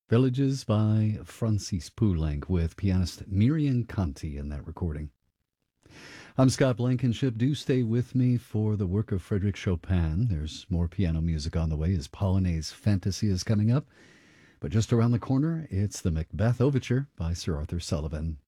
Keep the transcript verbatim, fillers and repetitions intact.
Villages by Francis Poulenc with pianist Miriam Conti in that recording. I'm Scott Blankenship. Do stay with me for the work of Frederick Chopin. There's more piano music on the way as Polonaise Fantasy is coming up. But just around the corner, it's the Macbeth Overture by Sir Arthur Sullivan.